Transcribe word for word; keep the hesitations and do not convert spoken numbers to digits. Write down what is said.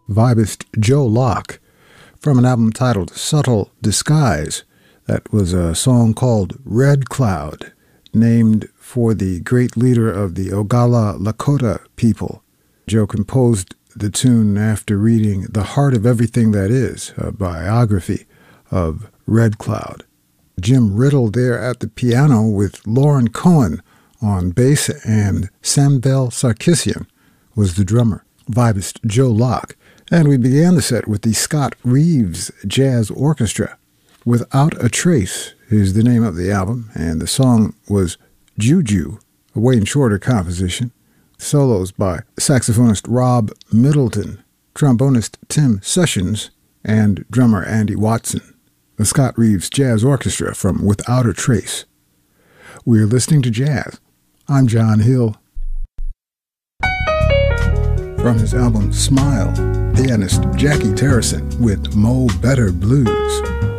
vibist Joe Locke from an album titled Subtle Disguise. That was a song called Red Cloud, named for the great leader of the Oglala Lakota people. Joe composed the tune after reading The Heart of Everything That Is, a biography of Red Cloud. Jim Riddle there at the piano with Lauren Cohen on bass, and Sambel Sarkisian was the drummer, vibist Joe Locke. And we began the set with the Scott Reeves Jazz Orchestra. Without a Trace is the name of the album, and the song was Juju, a Wayne Shorter composition. Solos by saxophonist Rob Middleton, trombonist Tim Sessions, and drummer Andy Watson. The Scott Reeves Jazz Orchestra from Without a Trace. We're listening to jazz. I'm John Hill. From his album Smile, pianist Jackie Terrison with Mo Better Blues.